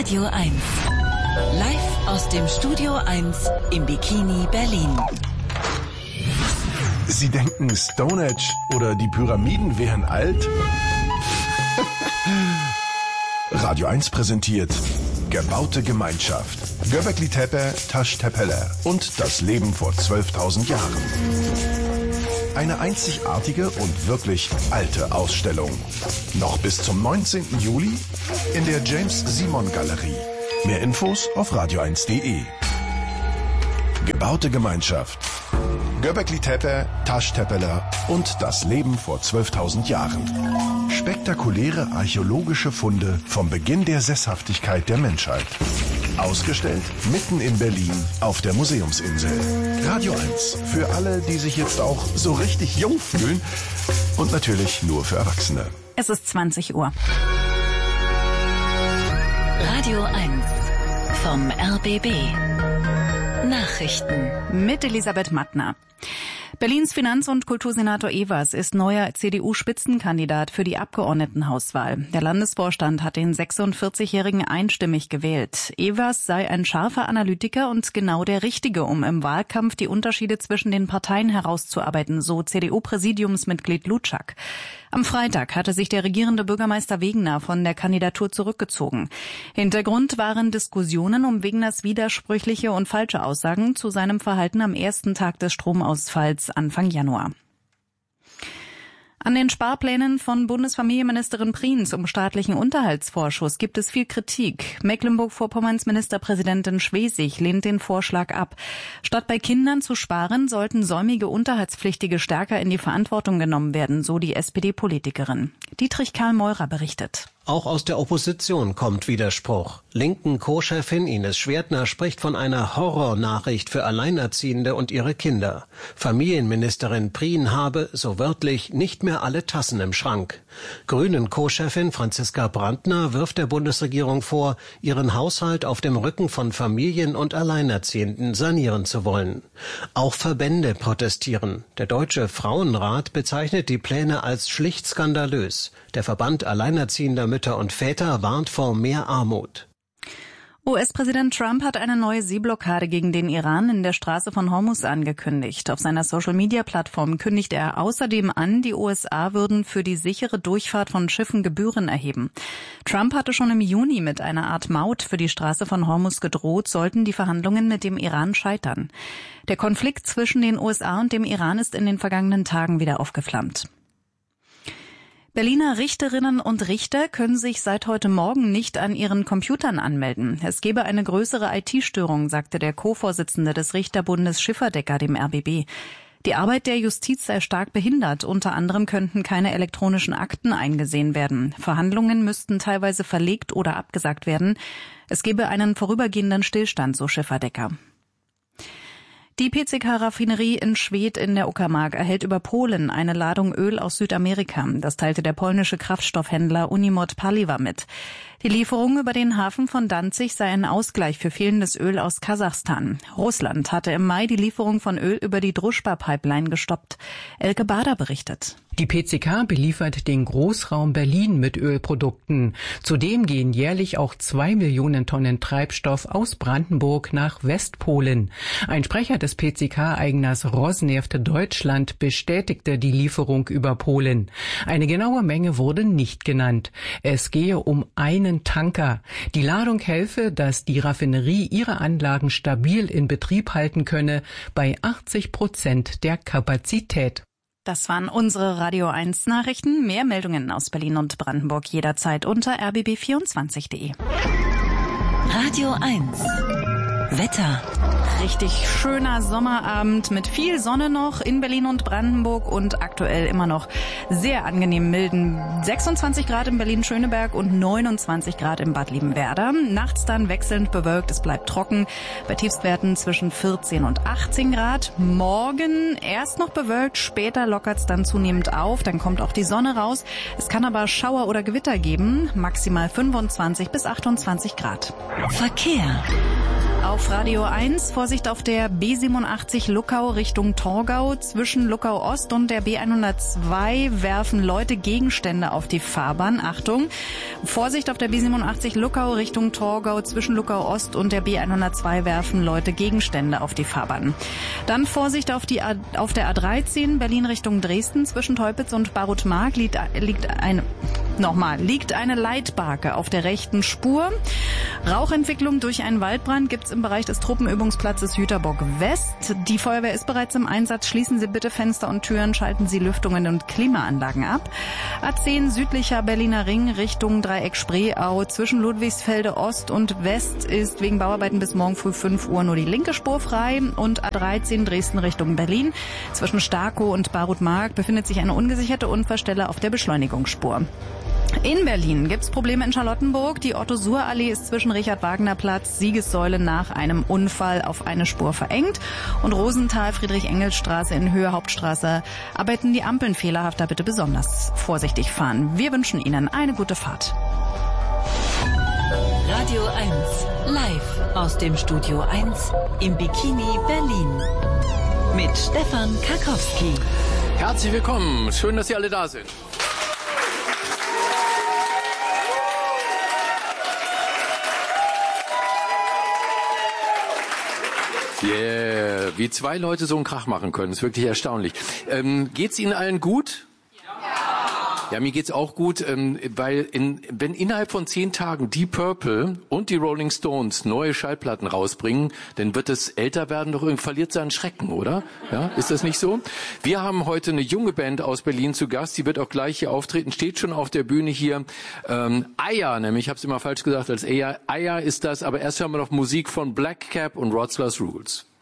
Radio 1. Live aus dem Studio 1 im Bikini Berlin. Sie denken, Stonehenge oder die Pyramiden wären alt? Radio 1 präsentiert Gebaute Gemeinschaft. Göbekli Tepe, Taş Tepeler und das Leben vor 12.000 Jahren. Eine einzigartige und wirklich alte Ausstellung. Noch bis zum 19. Juli in der James-Simon-Galerie. Mehr Infos auf radio1.de. Gebaute Gemeinschaft. Göbekli Tepe, Taş Tepeler und das Leben vor 12.000 Jahren. Spektakuläre archäologische Funde vom Beginn der Sesshaftigkeit der Menschheit. Ausgestellt mitten in Berlin auf der Museumsinsel. Radio 1 für alle, die sich jetzt auch so richtig jung fühlen und natürlich nur für Erwachsene. Es ist 20 Uhr. Radio 1 vom RBB. Nachrichten Mit Elisabeth Mattner. Berlins Finanz- und Kultursenator Evers ist neuer CDU-Spitzenkandidat für die Abgeordnetenhauswahl. Der Landesvorstand hat den 46-Jährigen einstimmig gewählt. Evers sei ein scharfer Analytiker und genau der Richtige, um im Wahlkampf die Unterschiede zwischen den Parteien herauszuarbeiten, so CDU-Präsidiumsmitglied Lutschak. Am Freitag hatte sich der regierende Bürgermeister Wegener von der Kandidatur zurückgezogen. Hintergrund waren Diskussionen um Wegeners widersprüchliche und falsche Aussagen zu seinem Verhalten am ersten Tag des Stromausfalls Anfang Januar. An den Sparplänen von Bundesfamilienministerin Prinz um staatlichen Unterhaltsvorschuss gibt es viel Kritik. Mecklenburg-Vorpommerns Ministerpräsidentin Schwesig lehnt den Vorschlag ab. Statt bei Kindern zu sparen, sollten säumige Unterhaltspflichtige stärker in die Verantwortung genommen werden, so die SPD-Politikerin. Dietrich Karl Meurer berichtet. Auch aus der Opposition kommt Widerspruch. Linken Co-Chefin Ines Schwertner spricht von einer Horrornachricht für Alleinerziehende und ihre Kinder. Familienministerin Prien habe, so wörtlich, nicht mehr alle Tassen im Schrank. Grünen Co-Chefin Franziska Brandner wirft der Bundesregierung vor, ihren Haushalt auf dem Rücken von Familien und Alleinerziehenden sanieren zu wollen. Auch Verbände protestieren. Der Deutsche Frauenrat bezeichnet die Pläne als schlicht skandalös. Der Verband Alleinerziehender Mütter und Väter warnt vor mehr Armut. US-Präsident Trump hat eine neue Seeblockade gegen den Iran in der Straße von Hormuz angekündigt. Auf seiner Social-Media-Plattform kündigt er außerdem an, die USA würden für die sichere Durchfahrt von Schiffen Gebühren erheben. Trump hatte schon im Juni mit einer Art Maut für die Straße von Hormuz gedroht, sollten die Verhandlungen mit dem Iran scheitern. Der Konflikt zwischen den USA und dem Iran ist in den vergangenen Tagen wieder aufgeflammt. Berliner Richterinnen und Richter können sich seit heute Morgen nicht an ihren Computern anmelden. Es gebe eine größere IT-Störung, sagte der Co-Vorsitzende des Richterbundes Schifferdecker dem RBB. Die Arbeit der Justiz sei stark behindert. Unter anderem könnten keine elektronischen Akten eingesehen werden. Verhandlungen müssten teilweise verlegt oder abgesagt werden. Es gebe einen vorübergehenden Stillstand, so Schifferdecker. Die PCK-Raffinerie in Schwedt in der Uckermark erhält über Polen eine Ladung Öl aus Südamerika. Das teilte der polnische Kraftstoffhändler Unimot Paliwa mit. Die Lieferung über den Hafen von Danzig sei ein Ausgleich für fehlendes Öl aus Kasachstan. Russland hatte im Mai die Lieferung von Öl über die Druschba-Pipeline gestoppt. Elke Bader berichtet. Die PCK beliefert den Großraum Berlin mit Ölprodukten. Zudem gehen jährlich auch 2 Millionen Tonnen Treibstoff aus Brandenburg nach Westpolen. Ein Sprecher des PCK-Eigners Rosneft Deutschland bestätigte die Lieferung über Polen. Eine genaue Menge wurde nicht genannt. Es gehe um einen Tanker. Die Ladung helfe, dass die Raffinerie ihre Anlagen stabil in Betrieb halten könne, bei 80% der Kapazität. Das waren unsere Radio 1 Nachrichten. Mehr Meldungen aus Berlin und Brandenburg jederzeit unter rbb24.de. Radio 1 Wetter. Richtig schöner Sommerabend mit viel Sonne noch in Berlin und Brandenburg und aktuell immer noch sehr angenehm milden 26 Grad in Berlin-Schöneberg und 29 Grad in Bad Liebenwerda. Nachts dann wechselnd bewölkt, es bleibt trocken, bei Tiefstwerten zwischen 14 und 18 Grad. Morgen erst noch bewölkt, später lockert es dann zunehmend auf, dann kommt auch die Sonne raus. Es kann aber Schauer oder Gewitter geben, maximal 25 bis 28 Grad. Verkehr. auf Radio 1. Vorsicht auf der B87 Luckau Richtung Torgau. Zwischen Luckau Ost und der B102 werfen Leute Gegenstände auf die Fahrbahn. Achtung! Vorsicht auf der B87 Luckau Richtung Torgau. Zwischen Luckau Ost und der B102 werfen Leute Gegenstände auf die Fahrbahn. Dann Vorsicht auf der A13 Berlin Richtung Dresden. Zwischen Teupitz und Barutmark liegt eine Leitbarke auf der rechten Spur. Rauchentwicklung durch einen Waldbrand gibt's im Bereich des Truppenübungsplatzes Jüterbock West. Die Feuerwehr ist bereits im Einsatz. Schließen Sie bitte Fenster und Türen, schalten Sie Lüftungen und Klimaanlagen ab. A10 südlicher Berliner Ring Richtung Dreieck Spreeau. Zwischen Ludwigsfelde Ost und West ist wegen Bauarbeiten bis morgen früh 5 Uhr nur die linke Spur frei. Und A13 Dresden Richtung Berlin. Zwischen Starkow und Barutmark befindet sich eine ungesicherte Unfallstelle auf der Beschleunigungsspur. In Berlin gibt's Probleme in Charlottenburg. Die Otto-Suhr-Allee ist zwischen Richard-Wagner-Platz, Siegessäule nach einem Unfall auf eine Spur verengt. Und Rosenthal-Friedrich-Engels-Straße in Höhe Hauptstraße arbeiten die Ampeln fehlerhaft. Da bitte besonders vorsichtig fahren. Wir wünschen Ihnen eine gute Fahrt. Radio 1 live aus dem Studio 1 im Bikini Berlin mit Stefan Karkowski. Herzlich willkommen. Schön, dass Sie alle da sind. Yeah, wie zwei Leute so einen Krach machen können, ist wirklich erstaunlich. Geht's Ihnen allen gut? Ja, mir geht's auch gut, weil wenn innerhalb von 10 Tagen Deep Purple und die Rolling Stones neue Schallplatten rausbringen, dann wird es älter werden, doch irgendwie verliert seinen Schrecken, oder? Ja, ist das nicht so? Wir haben heute eine junge Band aus Berlin zu Gast, die wird auch gleich hier auftreten, steht schon auf der Bühne hier. Aya, nämlich, ich habe es immer falsch gesagt als Aya ist das, aber erst hören wir noch Musik von Black Cap und Wroclaw's Rules.